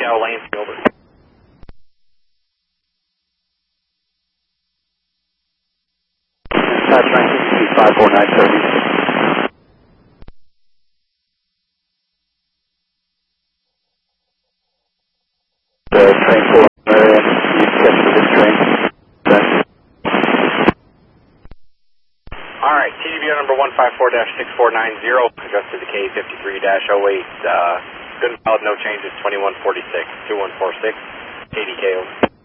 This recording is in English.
L Lansing, over. Patch 54970. The train 4 area, you catch this train. Alright, TDBO number 154-6490, adjusted to K53-08, good and valid, no changes, 2146, 2146, KDK, over.